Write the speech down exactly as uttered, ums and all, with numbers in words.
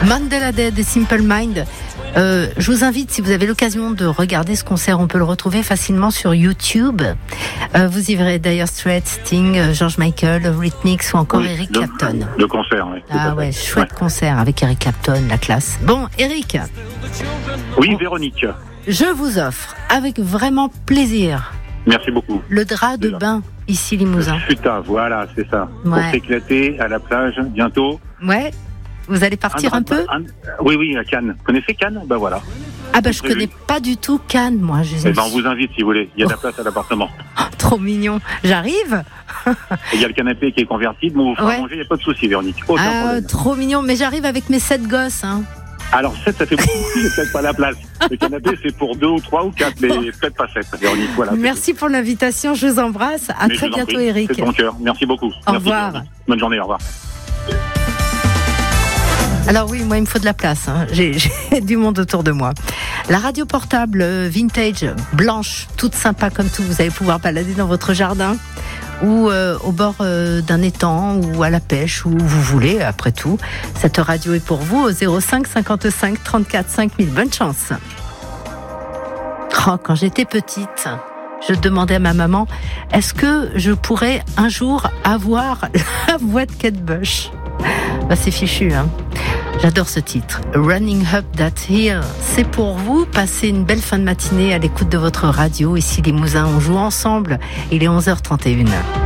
Mandela Day des Simple Minds. Euh, je vous invite, si vous avez l'occasion de regarder ce concert, on peut le retrouver facilement sur YouTube. Euh, vous y verrez Dire Straits, Sting, George Michael, Rhythmics ou encore oui, Eric le, Clapton. Le concert, oui. Ah ouais, chouette ouais. concert avec Eric Clapton, la classe. Bon, Eric. Oui, on, Véronique. Je vous offre, avec vraiment plaisir, merci beaucoup. Le drap de bain, ici Limousin. Putain, voilà, c'est ça. Ouais. Pour s'éclater à la plage, bientôt. Ouais. Vous allez partir un, un peu un, Oui, oui, à Cannes. Vous connaissez Cannes? Ben voilà. Ah ben je prévu. connais pas du tout Cannes, moi. Je eh ben on vous invite si vous voulez. Il y a de la place à l'appartement. Oh, trop mignon. J'arrive. Il y a le canapé qui est convertible. Bon, vous fera ouais. manger, il n'y a pas de souci, Véronique. Aucun ah, problème. Trop mignon. Mais j'arrive avec mes sept gosses. Hein. Alors sept, ça fait beaucoup. J'ai peut-être pas la place. Le canapé, c'est pour deux ou trois ou quatre, mais peut-être pas sept, Véronique. Voilà. Merci pour l'invitation. Je vous embrasse. À mais très bientôt, prie. Eric. C'est ton cœur. Merci beaucoup. Au Merci, revoir. Véronique. Bonne journée. Au revoir. Alors oui, moi il me faut de la place, hein. j'ai, j'ai du monde autour de moi. La radio portable vintage, blanche, toute sympa comme tout, vous allez pouvoir balader dans votre jardin ou euh, au bord euh, d'un étang ou à la pêche, où vous voulez, après tout. Cette radio est pour vous au zéro cinq cinquante-cinq trente-quatre cinq mille. Bonne chance. Oh, quand j'étais petite, je demandais à ma maman, est-ce que je pourrais un jour avoir la voix de Kate Bush? Bah, c'est fichu, hein. J'adore ce titre. Running Up That Hill. C'est pour vous. Passez une belle fin de matinée à l'écoute de votre radio. Ici Limousin, on joue ensemble. Il est onze heures trente et une.